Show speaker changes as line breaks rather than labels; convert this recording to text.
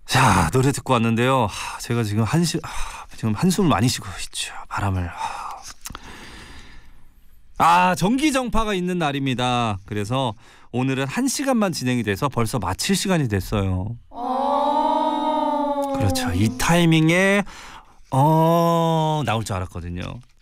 자, 노래 듣고 왔는데요. 제가 지금 지금 한숨을 많이 쉬고 있죠. 바람을. 전기정파가 있는 날입니다. 그래서 오늘은 1시간만 진행이 돼서 벌써 마칠 시간이 됐어요. 그렇죠. 이 타이밍에 나올 줄 알았거든요.